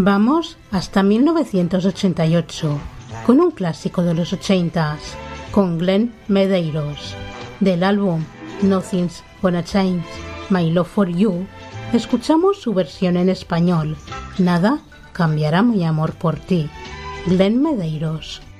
Vamos hasta 1988, con un clásico de los 80s, con Glenn Medeiros. Del álbum Nothing's Gonna Change My Love for You, escuchamos su versión en español, Nada cambiará mi amor por ti. Glenn Medeiros.